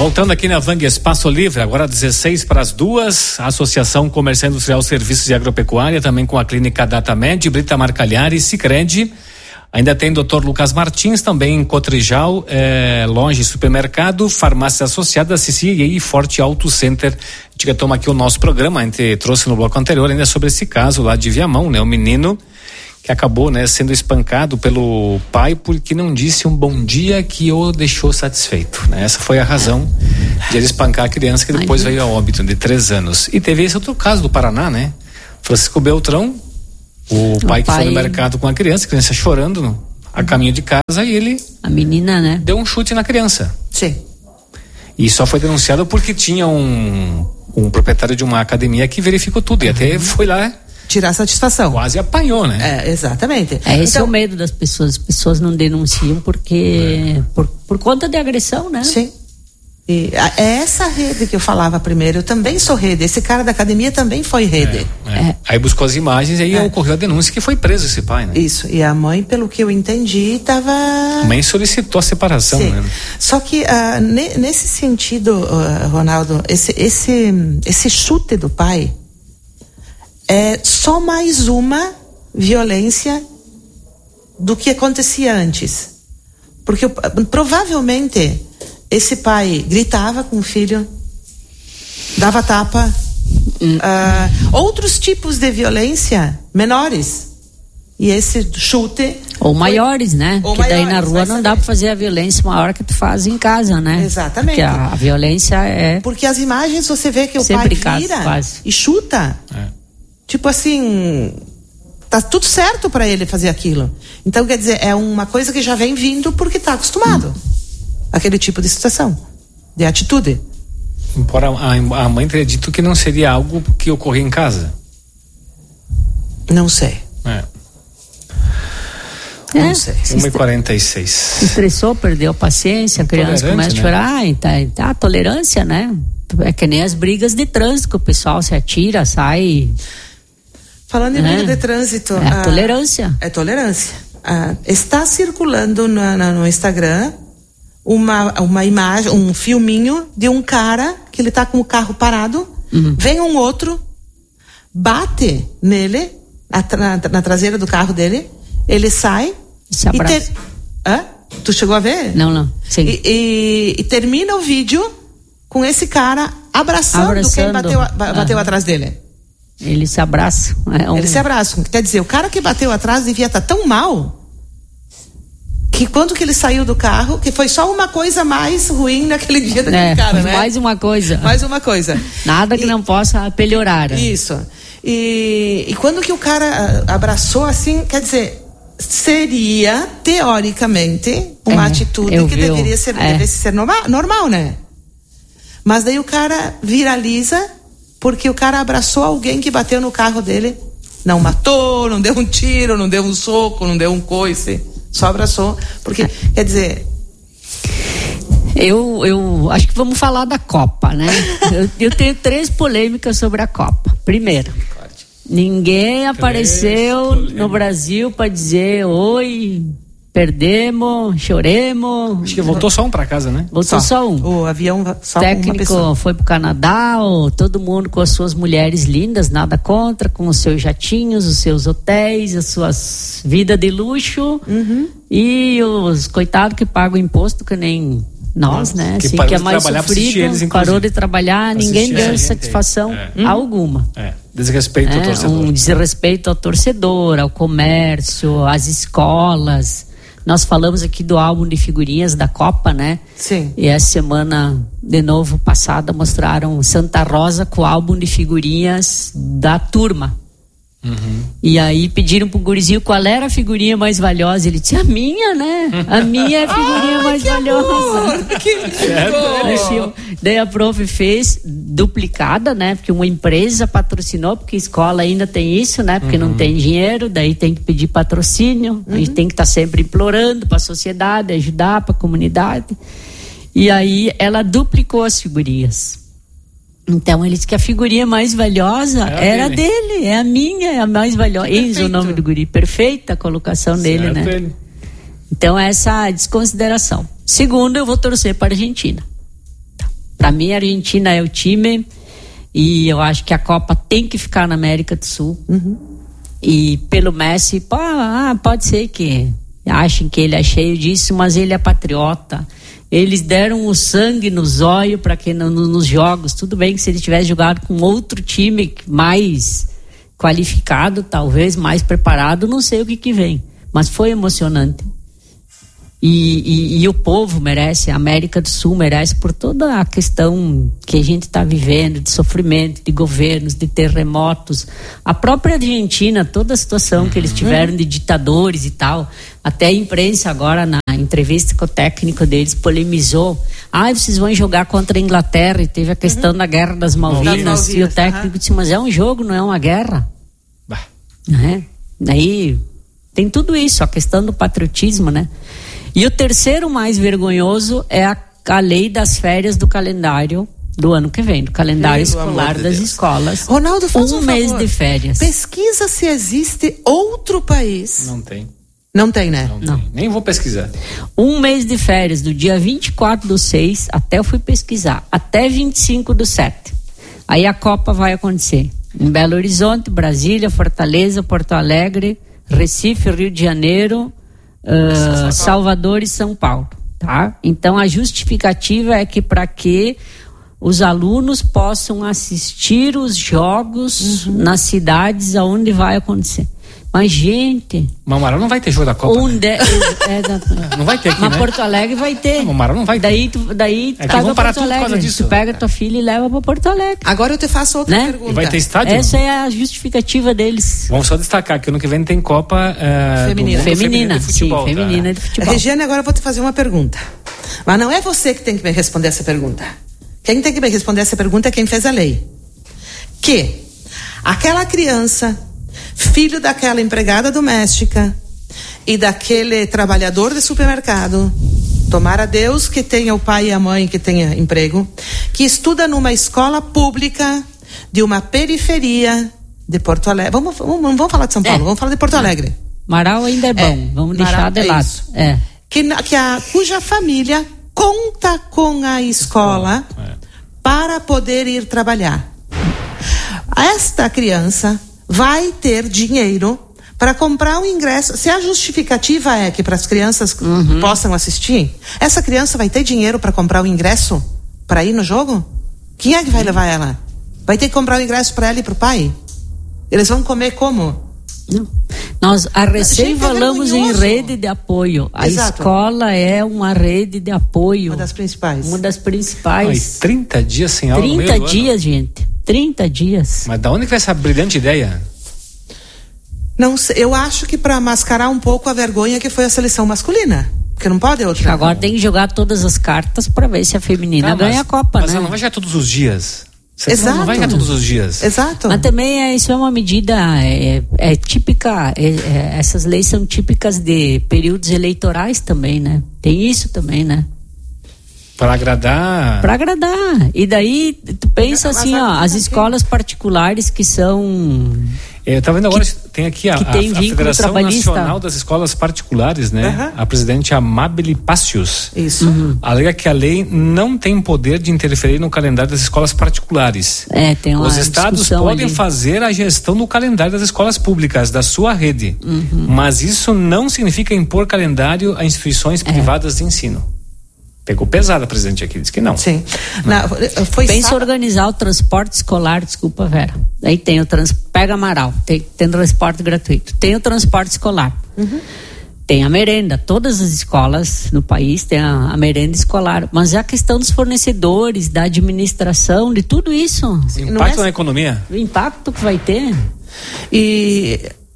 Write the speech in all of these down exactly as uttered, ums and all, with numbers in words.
Voltando aqui na Vang Espaço Livre, agora dezesseis para as duas, a Associação Comercial Industrial Serviços e Agropecuária, também com a Clínica Datamed, Brita Marcalhari e Sicredi. Ainda tem doutor Lucas Martins, também em Cotrijal, é, Longe Supermercado, Farmácia Associada, Cici e Forte Auto Center. A gente retoma aqui o nosso programa, a gente trouxe no bloco anterior ainda sobre esse caso lá de Viamão, né? O menino que acabou, né, sendo espancado pelo pai porque não disse um bom dia que o deixou satisfeito, né? Essa foi a razão de ele espancar a criança que depois Ai, veio a óbito de três anos. E teve esse outro caso do Paraná, né? Francisco Beltrão, o pai o que pai... foi no mercado com a criança, a criança chorando no, a caminho de casa, e ele a menina, né? deu um chute na criança. Sim. E só foi denunciado porque tinha um, um proprietário de uma academia que verificou tudo, uhum. e até foi lá tirar satisfação. Quase apanhou, né? É, exatamente. É, esse então, é o medo das pessoas. As pessoas não denunciam porque é. por, por conta de agressão, né? Sim. E a, é essa rede que eu falava primeiro. Eu também sou rede. Esse cara da academia também foi rede. É, é. É. Aí buscou as imagens e aí é. ocorreu a denúncia que foi preso esse pai, né? Isso. E a mãe, pelo que eu entendi, estava... A mãe solicitou a separação, Sim. né? Só que uh, ne, nesse sentido, uh, Ronaldo, esse, esse, esse chute do pai é só mais uma violência do que acontecia antes. Porque provavelmente esse pai gritava com o filho, dava tapa, hum. uh, outros tipos de violência menores. E esse chute... Ou maiores, né? Ou Porque maiores, daí na rua não dá pra fazer a violência maior que tu faz em casa, né? Exatamente. Porque a, a violência é... Porque as imagens você vê que o Sempre pai vira casa, e chuta. É. Tipo assim, tá tudo certo para ele fazer aquilo. Então, quer dizer, é uma coisa que já vem vindo porque tá acostumado. Hum. Aquele tipo de situação, de atitude. Embora a, a mãe tenha dito que não seria algo que ocorria em casa. Não sei. É. É. Não sei. uma e quarenta e seis. Se estressou, perdeu a paciência, a criança começa a chorar, né? e tá, tá, a tolerância, né? É que nem as brigas de trânsito, que o pessoal se atira, sai... Falando em briga de trânsito... É a tolerância. É tolerância. Ah, está circulando no, no, no Instagram uma, uma imagem, um filminho de um cara que ele tá com o carro parado, uhum. vem um outro, bate nele, na, na traseira do carro dele, ele sai... Se abraça. E ter... Hã? Tu chegou a ver? Não, não. Sim. E, e, e termina o vídeo com esse cara abraçando, abraçando. quem bateu, bateu uhum. atrás dele. Ele se abraça. É um... Eles se abraçam. Quer dizer, o cara que bateu atrás devia estar tão mal que quando que ele saiu do carro, que foi só uma coisa mais ruim naquele dia daquele é, cara, né? Mais uma coisa. Mais uma coisa. Nada que e, não possa pelhorar. Isso. E, e quando que o cara abraçou assim, quer dizer, seria, teoricamente, uma é, atitude que vi, deveria ser, é. deveria ser normal, normal, né? Mas daí o cara viraliza porque o cara abraçou alguém que bateu no carro dele. Não matou, não deu um tiro, não deu um soco, não deu um coice. Só abraçou. Porque, quer dizer... Eu, eu acho que vamos falar da Copa, né? eu, eu tenho três polêmicas sobre a Copa. Primeiro, ninguém apareceu no Brasil para dizer oi... Perdemos, choremos. Acho que voltou só um para casa, né? Voltou só, só um. O avião só o técnico foi pro Canadá, todo mundo com as suas mulheres lindas, nada contra, com os seus jatinhos, os seus hotéis, as suas vidas de luxo. Uhum. E os coitados que pagam imposto que nem nós, né? Que, assim, que é mais sofrido, eles, parou de trabalhar, ninguém deu satisfação é. alguma. É. Desrespeito é, ao torcedor. Um desrespeito ao torcedor, ao comércio, às escolas. Nós falamos aqui do álbum de figurinhas da Copa, né? Sim. E essa semana, de novo, passada, mostraram Santa Rosa com o álbum de figurinhas da turma. Uhum. E aí pediram pro gurizinho qual era a figurinha mais valiosa. Ele disse, a minha, né? A minha é a figurinha ah, mais que valiosa. Amor, que lindo. Daí a prof fez duplicada, né? Porque uma empresa patrocinou, porque a escola ainda tem isso, né? Porque uhum. não tem dinheiro, daí tem que pedir patrocínio. Uhum. A gente tem que estar tá sempre implorando para a sociedade, ajudar para a comunidade. E aí ela duplicou as figurinhas. Então ele disse que a figurinha mais valiosa é era dele. dele, é a minha, é a mais valiosa. Enzo, o nome do guri, perfeita a colocação certo dele, né? Ele. Então essa desconsideração. Segundo, eu vou torcer para a Argentina. Para mim, a Argentina é o time e eu acho que a Copa tem que ficar na América do Sul. Uhum. E pelo Messi, pô, ah, pode ser que achem que ele é cheio disso, mas ele é patriota. Eles deram o sangue no zóio para que no, no, nos jogos. Tudo bem que se ele tivesse jogado com outro time mais qualificado, talvez mais preparado, não sei o que que vem. Mas foi emocionante. E, e, e o povo merece, a América do Sul merece, por toda a questão que a gente está vivendo, de sofrimento, de governos, de terremotos. A própria Argentina, toda a situação que eles tiveram de ditadores e tal. Até a imprensa agora, na entrevista com o técnico deles, polemizou. Ah, vocês vão jogar contra a Inglaterra, e teve a questão uhum. da Guerra das Malvinas, Malvinas e o técnico uhum. disse, mas é um jogo, não é uma guerra. Bah. Né? Daí tem tudo isso, a questão do patriotismo, né? E o terceiro mais vergonhoso é a, a lei das férias do calendário do ano que vem, do calendário Pelo escolar de das Deus. Escolas. Ronaldo, faz um, um mês favor. de férias. Pesquisa se existe outro país. Não tem. Não tem, né? Não, Não. Tem. Nem vou pesquisar. Um mês de férias, do dia vinte e quatro do seis, até eu fui pesquisar, até vinte e cinco do sete. Aí a Copa vai acontecer em Belo Horizonte, Brasília, Fortaleza, Porto Alegre, Recife, Rio de Janeiro, Uh, Salvador e São Paulo, tá? Então a justificativa é que para que os alunos possam assistir os jogos uhum. nas cidades aonde vai acontecer. Mas, gente... Mamarão não vai ter jogo da Copa, onde né? é, é, não vai ter aqui, mas né? Porto Alegre vai ter. Mamarão não vai ter. Daí tu, daí tu é vai pra Porto Alegre. Por causa disso. Tu pega tua filha e leva pra Porto Alegre. Agora eu te faço outra né? pergunta. E vai ter estádio? Essa é a justificativa deles. Vamos só destacar que ano que vem tem Copa uh, feminina. Feminina, de futebol, sim, feminina tá? de futebol. Regiane, agora eu vou te fazer uma pergunta. Mas não é você que tem que me responder essa pergunta. Quem tem que me responder essa pergunta é quem fez a lei. Que aquela criança, filho daquela empregada doméstica e daquele trabalhador de supermercado, tomara Deus que tenha o pai e a mãe que tenha emprego, que estuda numa escola pública de uma periferia de Porto Alegre. Vamos, vamos, vamos falar de São Paulo, é. vamos falar de Porto Alegre. Marau ainda é bom, é. vamos deixar Marau, de lado. É é. Que, que a, cuja família conta com a escola é. para poder ir trabalhar. Esta criança vai ter dinheiro para comprar um ingresso. Se a justificativa é que para as crianças uhum. possam assistir, essa criança vai ter dinheiro para comprar o ingresso para ir no jogo? Quem é que vai levar ela? Vai ter que comprar o ingresso para ela e para o pai? Eles vão comer como? Não. Nós a recém falamos é em rede de apoio. A Exato. Escola é uma rede de apoio. Uma das principais. Uma das principais. Ai, trinta dias sem aula. trinta dias, gente. trinta dias. Mas da onde que vai essa brilhante ideia? Não sei, eu acho que para mascarar um pouco a vergonha que foi a seleção masculina. Porque não pode outra. Agora tem que jogar todas as cartas para ver se a feminina tá, ganha mas, a Copa, mas né? Mas ela não vai jogar todos os dias. Você Exato. Não vai jogar todos os dias. Exato. Mas também é, isso é uma medida é, é típica, é, é, essas leis são típicas de períodos eleitorais também, né? Tem isso também, né? Para agradar. Para agradar. E daí tu pensa mas, assim, mas, ó, as escolas particulares que são. Eu estava vendo agora, que, tem aqui a, tem a, a Federação Nacional das Escolas Particulares, né? Uhum. A presidente Amabile Pácios. Isso. Uhum. Alega que a lei não tem poder de interferir no calendário das escolas particulares. É, tem uma Os estados podem ali. fazer a gestão do calendário das escolas públicas, da sua rede. Uhum. Mas isso não significa impor calendário a instituições privadas é. de ensino. Pegou pesada a presidente aqui, disse que não. Sim. Não. Não, foi Pensa sábado. Organizar o transporte escolar, desculpa, Vera. Aí tem o trans, pega Amaral, tem, tem transporte gratuito. Tem o transporte escolar. Uhum. Tem a merenda. Todas as escolas no país têm a, a merenda escolar. Mas é a questão dos fornecedores, da administração, de tudo isso. O impacto é, na economia. O impacto que vai ter. E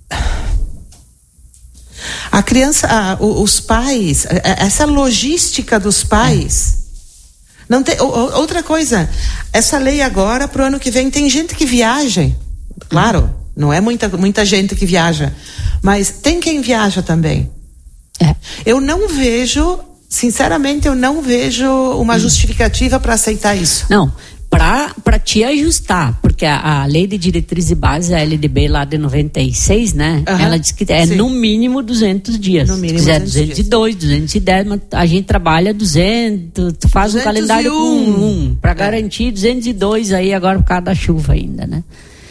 a criança, a, os pais, essa logística dos pais, é. não tem, outra coisa, essa lei agora pro ano que vem tem gente que viaja, claro, não é muita, muita gente que viaja, mas tem quem viaja também. É. Eu não vejo, sinceramente, eu não vejo uma hum. justificativa para aceitar isso. Não, para te ajustar, porque a, a lei de diretriz e base, a L D B lá de noventa e seis, né? Uhum. Ela diz que é Sim. no mínimo duzentos dias. No mínimo. Se quiser duzentos e dois, duzentos e dez, mas a gente trabalha duzentos, tu faz um calendário com um, para é. garantir duzentos e dois aí agora por causa da chuva ainda, né?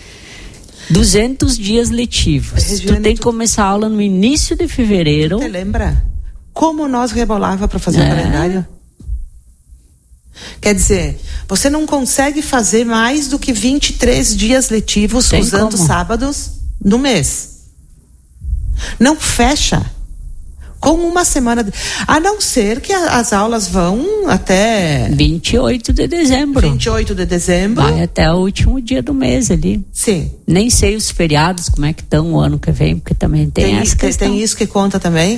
duzentos dias letivos. Regiane, tu tem que tu... começar a aula no início de fevereiro. Você lembra como nós rebolava para fazer é. o calendário? Quer dizer, você não consegue fazer mais do que vinte e três dias letivos Tem usando como? sábados no mês. Não fecha. Com uma semana. De... A não ser que a, as aulas vão até. vinte e oito de dezembro. vinte e oito de dezembro. Vai até o último dia do mês ali. Sim. Nem sei os feriados, como é que estão o ano que vem, porque também tem, tem essa questão. Tem isso que conta também?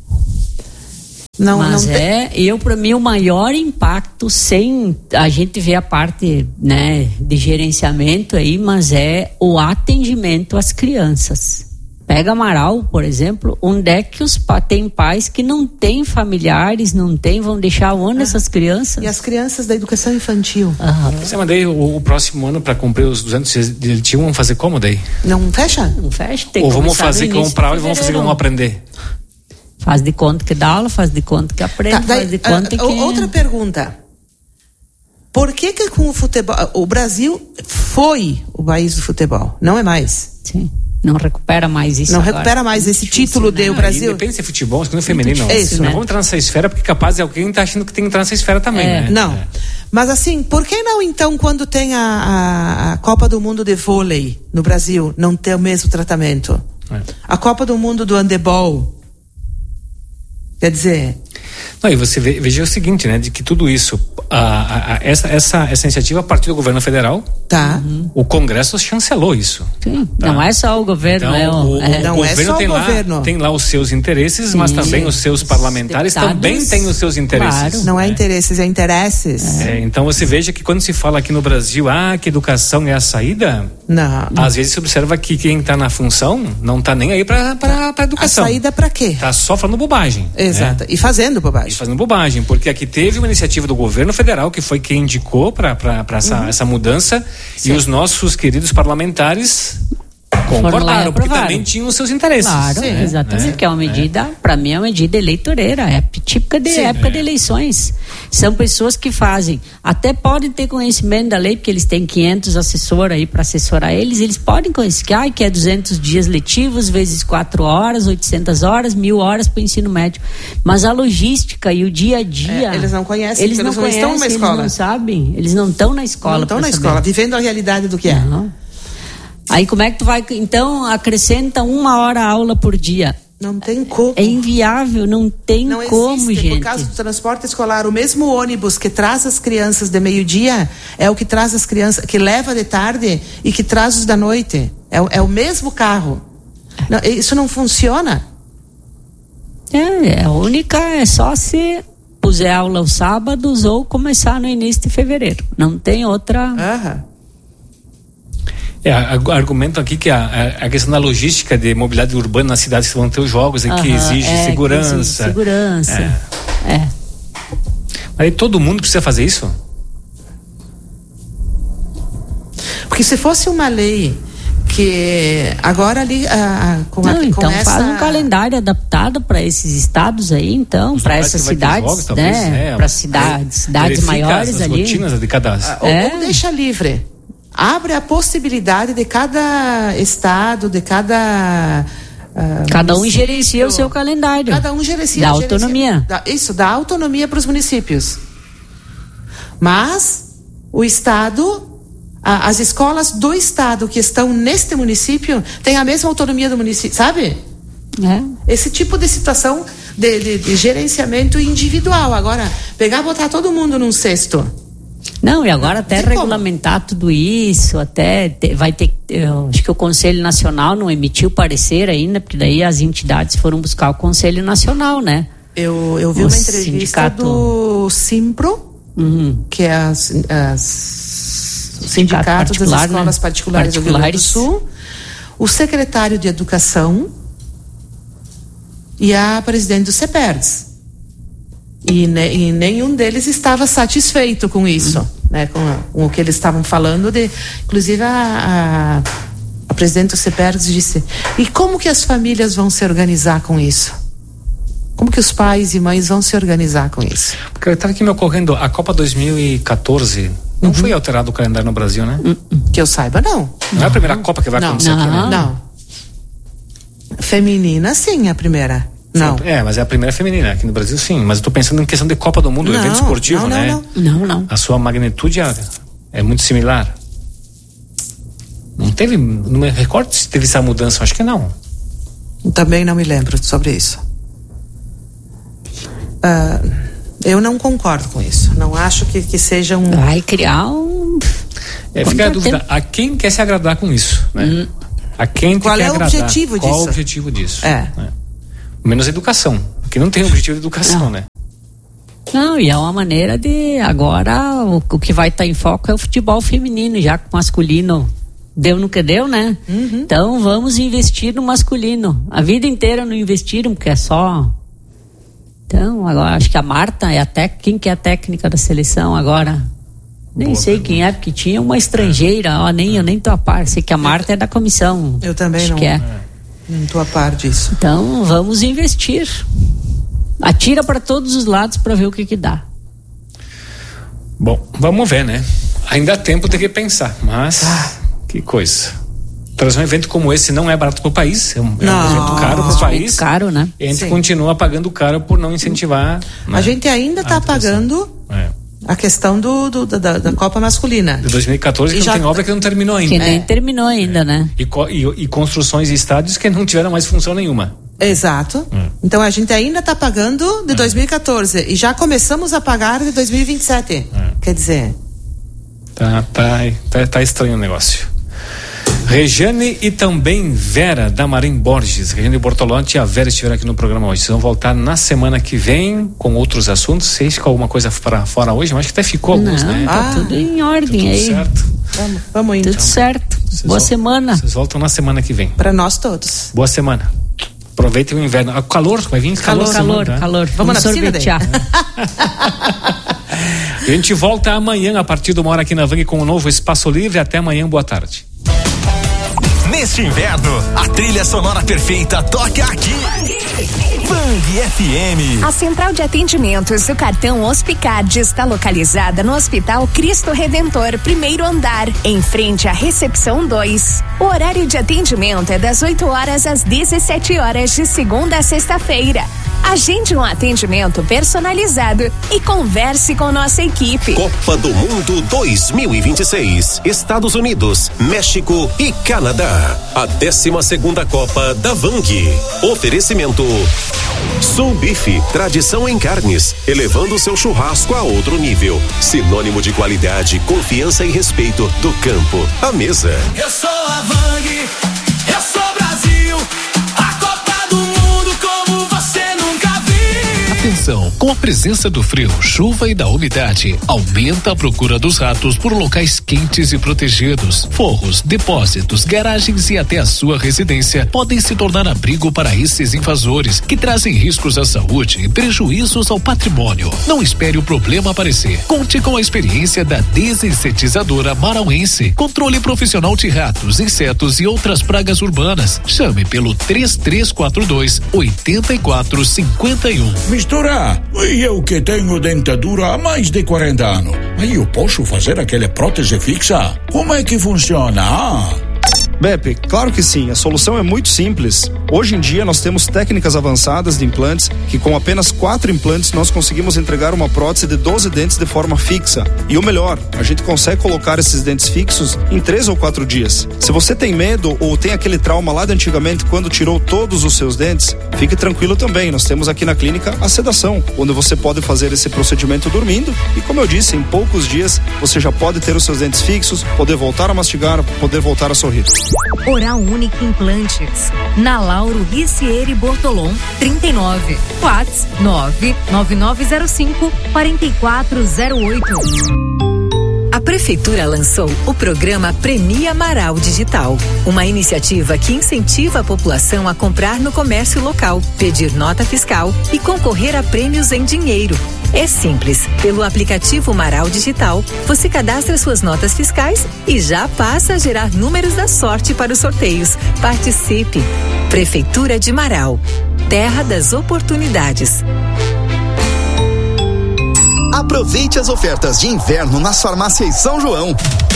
Não, mas não é, tem... eu para mim o maior impacto, sem a gente ver a parte, né, de gerenciamento aí, mas é o atendimento às crianças. Pega Amaral, por exemplo, onde é que os pa, tem pais que não têm familiares, não tem, vão deixar onde ah, essas crianças? E as crianças da educação infantil. Aham. Você mandei o, o próximo ano para cumprir os duzentos dias de letivo, vamos fazer como daí? Não fecha? Não fecha, tem Ou vamos fazer com para aula e vamos fazer como aprender? Faz de conta que dá aula, faz de conta que aprende, tá, daí, faz de conta uh, que... Outra pergunta. Por que que com o futebol... O Brasil foi o país do futebol, não é mais? Sim, não recupera mais isso Não agora. recupera mais esse título de o Brasil. Independente se é futebol, se não é feminino. Não. É isso, não né? vamos entrar nessa esfera, porque capaz é alguém tá achando que tem que entrar nessa esfera também, é. né? Não. É. Mas assim, por que não então quando tem a, a, a Copa do Mundo de vôlei no Brasil, não ter o mesmo tratamento? É. A Copa do Mundo do handebol... Quer dizer... Não, e você vê, veja o seguinte, né, de que tudo isso, a, a, a, essa, essa, essa iniciativa partiu do governo federal, tá. Uhum. O Congresso chancelou isso. Sim, tá? não é só o governo, então, é o, o, é, o não governo, é só tem, o lá, governo tem lá os seus interesses, Sim, mas também sim. os seus parlamentares Deputados, também têm os seus interesses. Claro. Não é interesses, é interesses. É, então você veja que quando se fala aqui no Brasil, ah, que educação é a saída, não. Às vezes se observa que quem está na função não está nem aí para a educação. A saída para quê? Está só falando bobagem. Exato, né? e fazendo bobagem. E fazendo bobagem, porque aqui teve uma iniciativa do governo federal que foi quem indicou para essa, uhum. essa mudança. Sim. E os nossos queridos parlamentares concordaram, porque também tinham os seus interesses. Claro, né? exatamente, é, que é uma medida, é. para mim é uma medida eleitoreira, é típica de Sim, época é. de eleições. São pessoas que fazem, até podem ter conhecimento da lei, porque eles têm quinhentos assessores aí para assessorar eles, eles podem conhecer que, ah, que é duzentos dias letivos, vezes quatro horas, oitocentas horas, mil horas para o ensino médio. Mas a logística e o dia a dia... É, eles não conhecem, eles não, eles não conhecem, estão numa escola. Eles não sabem, eles não estão na escola. Não estão na saber. escola, vivendo a realidade do que é. Não. Aí como é que tu vai, então acrescenta uma hora aula por dia? Não tem como. É inviável, não tem não como, existe, gente. Por causa do transporte escolar, o mesmo ônibus que traz as crianças de meio-dia é o que traz as crianças, que leva de tarde e que traz os da noite. É, é o mesmo carro. Não, isso não funciona. É, a única é só se puser aula aos sábados ou começar no início de fevereiro. Não tem outra... Aham. É, argumentam aqui que a, a questão da logística de mobilidade urbana nas cidades que vão ter os jogos e que exige é, segurança. Que exige segurança. É. é. Mas aí todo mundo precisa fazer isso? Porque se fosse uma lei que agora ali a, com, Não, a, com então essa... faz um calendário adaptado para esses estados aí, então, para essas cidades, jogos, talvez, né? É, para cidades, é, cidades maiores as ali. Rotinas de cada... ah, é. ou, ou deixa livre. Abre a possibilidade de cada estado, de cada... Uh, cada um gerencia o seu calendário. Cada um gerencia. Da autonomia. Gerencia, dá, isso, dá autonomia para os municípios. Mas o estado, a, as escolas do estado que estão neste município têm a mesma autonomia do município, sabe? É. Esse tipo de situação de, de, de gerenciamento individual. Agora, pegar e botar todo mundo num cesto... Não, e agora até regulamentar tudo isso, até ter, vai ter, eu acho que o Conselho Nacional não emitiu parecer ainda, porque daí as entidades foram buscar o Conselho Nacional, né? Eu, eu vi o uma entrevista sindicato... do Simpro, uhum. que é as, as o sindicato das escolas né? particulares, particulares do Rio Grande do Sul, o secretário de Educação e a presidente do CEPERDS. E, ne, e nenhum deles estava satisfeito com isso. né, com, com o que eles estavam falando, de, inclusive a, a, a presidente do CEPERS disse, e como que as famílias vão se organizar com isso? Como que os pais e mães vão se organizar com isso? Porque estava aqui me ocorrendo, a Copa dois mil e catorze não uhum. foi alterado o calendário no Brasil, né? Que eu saiba, não. Não é a primeira Copa que vai não, acontecer não, aqui, né? Não. Feminina, sim, a primeira. Não. É, mas é a primeira feminina aqui no Brasil, sim. Mas eu tô pensando em questão de Copa do Mundo, não, evento esportivo, não, não, né? Não, não, não. A sua magnitude é, é muito similar. Não teve, não me recordo se teve essa mudança, acho que não. Também não me lembro sobre isso. Uh, eu não concordo com isso. Não acho que, que seja um... Vai criar um... É, fica a dúvida, a quem quer se agradar com isso, né? Hum. A quem Qual quer é o agradar? objetivo disso? Qual o objetivo disso? É. Né? Menos educação, porque não tem objetivo de educação, não. né? Não, e é uma maneira de... Agora, o, o que vai estar tá em foco é o futebol feminino, já que o masculino deu no que deu, né? Uhum. Então, vamos investir no masculino. A vida inteira não investiram, porque é só... Então, agora, acho que a Marta é a tec... Quem que é a técnica da seleção agora? Nem Boa sei pergunta. quem é, porque tinha uma estrangeira, ó, nem, eu nem tô a par, sei que a Marta é da comissão. Eu também acho não, que é. não tô a par disso. Então, vamos investir. Atira para todos os lados para ver o que que dá. Bom, vamos ver, né? Ainda há tempo de repensar, mas ah. que coisa. Trazer um evento como esse não é barato para o país, é um, é um evento caro para o país. Muito caro, né? E a gente Sim. continua pagando caro por não incentivar. A né? gente ainda está pagando é. a questão do, do, da, da Copa Masculina. De dois mil e quatorze, que E não já... tem obra que não terminou ainda. Que nem é. terminou ainda, é. né? E, e, e construções e estádios que não tiveram mais função nenhuma. Exato. É. Então a gente ainda está pagando de é. dois mil e quatorze e já começamos a pagar de dois mil e vinte e sete. É. Quer dizer... Tá, tá, tá, tá estranho o negócio. Rejane e também Vera Damarim Borges. Rejane Bortolotti e a Vera estiveram aqui no programa hoje. Vocês vão voltar na semana que vem com outros assuntos. Vocês ficou alguma coisa para fora hoje? Mas acho que até ficou alguns, Não, né? Tá ah, tudo em ordem tá tudo aí. Certo. Vamos, vamos indo. Tudo então, certo. Boa voltam, semana. Vocês voltam na semana que vem. Para nós todos. Boa semana. Aproveitem o inverno. O calor, vai vir calor. Calor, calor, semana, calor. Tá? Vamos, Vamos na sorvetear. A gente volta amanhã a partir de uma hora aqui na Vang com um novo Espaço Livre. Até amanhã, boa tarde. Neste inverno, a trilha sonora perfeita toca aqui. Vang F M. A central de atendimentos do cartão Hospicard está localizada no Hospital Cristo Redentor, primeiro andar, em frente à recepção dois. O horário de atendimento é das oito horas às dezessete horas de segunda a sexta-feira. Agende um atendimento personalizado e converse com nossa equipe. Copa do Mundo dois mil e vinte e seis. Estados Unidos, México e Canadá. A décima segunda Copa da Vang. Oferecimento Sul Bife, tradição em carnes, elevando seu churrasco a outro nível. Sinônimo de qualidade, confiança e respeito do campo à mesa. Eu sou a Vang, eu sou Brasil, a Copa do Mundo como você nunca viu. Atenção, com a presença do frio, chuva e da umidade, aumenta a procura dos ratos por locais quentes e protegidos. Forros, depósitos, garagens e até a sua residência podem se tornar abrigo para esses invasores que trazem riscos à saúde e prejuízos ao patrimônio. Não espere o problema aparecer. Conte com a experiência da desinsetizadora marauense. Controle profissional de ratos, insetos e outras pragas urbanas. Chame pelo três três quatro dois, oito quatro cinco um. Mistura, e eu que tenho dentadura há mais de quarenta anos. Aí eu posso fazer aquela prótese fixa? Como é que funciona? Ah? Beppe, claro que sim, a solução é muito simples. Hoje em dia nós temos técnicas avançadas de implantes que com apenas quatro implantes nós conseguimos entregar uma prótese de doze dentes de forma fixa. E o melhor, a gente consegue colocar esses dentes fixos em três ou quatro dias. Se você tem medo ou tem aquele trauma lá de antigamente quando tirou todos os seus dentes, fique tranquilo também, nós temos aqui na clínica a sedação, onde você pode fazer esse procedimento dormindo e, como eu disse, em poucos dias você já pode ter os seus dentes fixos, poder voltar a mastigar, poder voltar a sorrir. Oral Unique Implantes, na Lauro Ricieri Bortolom, trinta e nove. WhatsApp nove nove nove zero cinco quatro quatro zero oito. A Prefeitura lançou o programa Premia Amaral Digital, uma iniciativa que incentiva a população a comprar no comércio local, pedir nota fiscal e concorrer a prêmios em dinheiro. É simples. Pelo aplicativo Marau Digital, você cadastra suas notas fiscais e já passa a gerar números da sorte para os sorteios. Participe. Prefeitura de Marau. Terra das oportunidades. Aproveite as ofertas de inverno nas farmácias São João.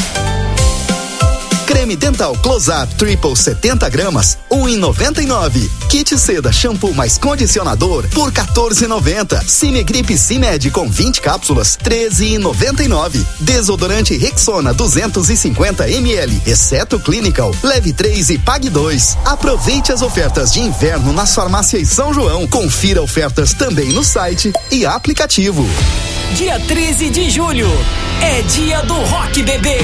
Creme dental Close-Up Triple setenta gramas, um e noventa e nove. Kit seda shampoo mais condicionador por quatorze e noventa. Cimegripe Cimed com vinte cápsulas, treze e noventa e nove. Desodorante Rexona duzentos e cinquenta mililitros, exceto Clinical, leve três e pague dois. Aproveite as ofertas de inverno nas farmácias São João. Confira ofertas também no site e aplicativo. Dia treze de julho é dia do Rock Bebê.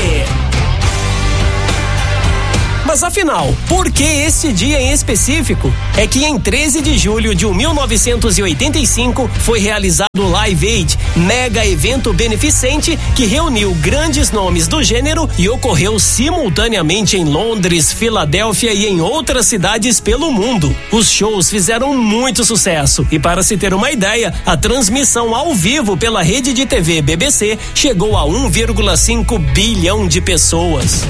Mas afinal, por que esse dia em específico? É que em treze de julho de mil novecentos e oitenta e cinco foi realizado o Live Aid, mega evento beneficente que reuniu grandes nomes do gênero e ocorreu simultaneamente em Londres, Filadélfia e em outras cidades pelo mundo. Os shows fizeram muito sucesso e, para se ter uma ideia, a transmissão ao vivo pela rede de T V B B C chegou a um vírgula cinco bilhão de pessoas.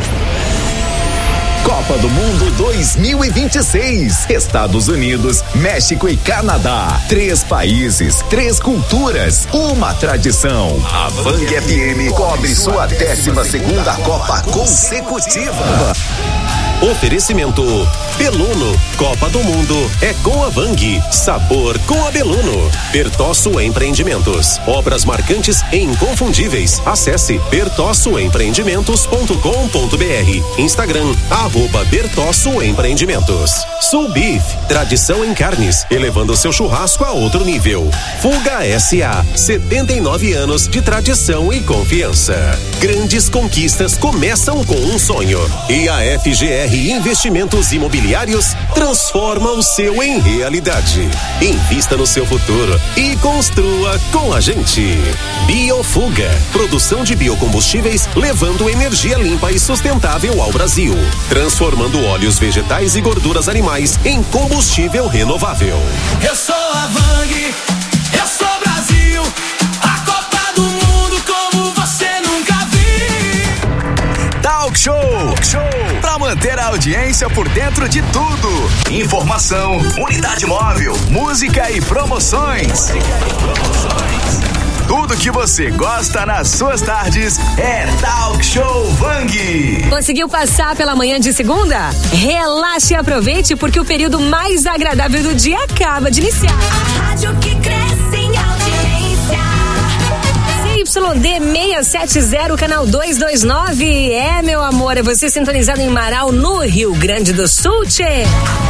Copa do Mundo dois mil e vinte e seis. Estados Unidos, México e Canadá. Três países, três culturas, uma tradição. A Vang F M cobre sua décima segunda Copa consecutiva. Oferecimento Beluno, Copa do Mundo é com a Vang, sabor com a Beluno. Bertosso Empreendimentos, obras marcantes e inconfundíveis. Acesse bertosso empreendimentos ponto com ponto br. Instagram, arroba Bertosso Empreendimentos. Sul Beef, tradição em carnes, elevando seu churrasco a outro nível. Fuga S A, setenta e nove anos de tradição e confiança. Grandes conquistas começam com um sonho. E a F G R Investimentos Imobiliários transforma o seu em realidade. Invista no seu futuro e construa com a gente. Biofuga, produção de biocombustíveis levando energia limpa e sustentável ao Brasil, transformando óleos vegetais e gorduras animais em combustível renovável. Eu sou a Vang, eu sou Brasil, a Copa do Mundo como você nunca viu. Talk Show, Talk Show, pra manter a audiência por dentro de tudo. Informação, unidade móvel, música e promoções. Música e promoções. Tudo que você gosta nas suas tardes é Talk Show Vang. Conseguiu passar pela manhã de segunda? Relaxe e aproveite, porque o período mais agradável do dia acaba de iniciar. A rádio que cresce em audiência. C Y D seiscentos e setenta, canal duzentos e vinte e nove. É, meu amor, é você sintonizado em Marau, no Rio Grande do Sul, tchê.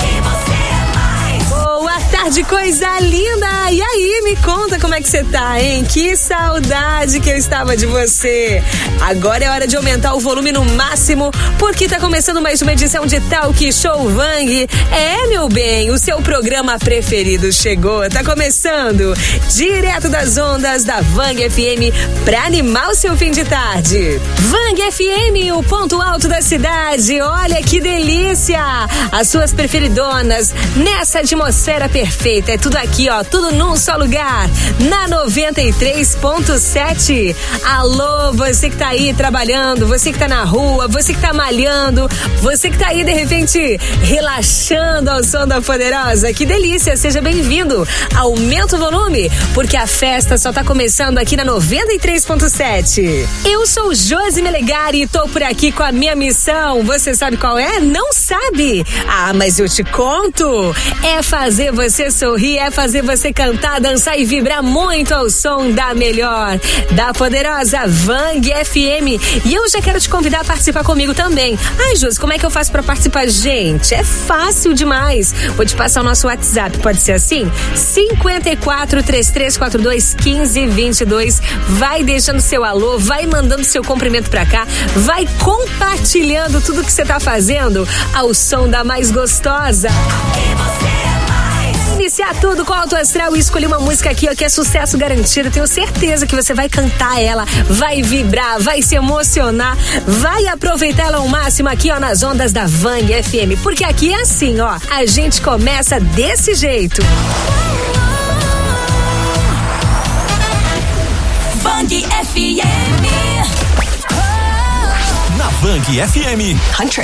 Boa tarde, coisa linda! E aí, me conta como é que você tá, hein? Que saudade que eu estava de você! Agora é hora de aumentar o volume no máximo, porque tá começando mais uma edição de Talk Show Vang. É, meu bem, o seu programa preferido chegou, tá começando direto das ondas da Vang F M pra animar o seu fim de tarde. Vang F M, o ponto alto da cidade, olha que delícia! As suas preferidonas nessa atmosfera perfeita, é tudo aqui, ó, tudo num só lugar, na noventa e três ponto sete. Alô, você que tá aí trabalhando, você que tá na rua, você que tá malhando, você que tá aí de repente relaxando ao som da Poderosa, que delícia, seja bem-vindo. Aumenta o volume, porque a festa só tá começando aqui na noventa e três ponto sete. Eu sou Josi Melegari e tô por aqui com a minha missão. Você sabe qual é? Não sabe? Ah, mas eu te conto. É fazer você sorrir, é fazer você cantar, dançar e vibrar muito ao som da melhor, da poderosa Vang F M. E eu já quero te convidar a participar comigo também. Ai, Josi, como é que eu faço pra participar? Gente, é fácil demais. Vou te passar o nosso WhatsApp, pode ser assim? cinquenta e quatro, trinta e três, quarenta e dois, quinze, vinte e dois. Vai deixando seu alô, vai mandando seu cumprimento pra cá, vai compartilhando tudo que você tá fazendo ao som da mais gostosa. Iniciar tudo com Alto Astral e escolher uma música aqui, ó, que é sucesso garantido. Tenho certeza que você vai cantar ela, vai vibrar, vai se emocionar, vai aproveitar ela ao máximo aqui, ó, nas ondas da Vang F M. Porque aqui é assim, ó, a gente começa desse jeito. Vang F M. Na Vang F M. Hunter.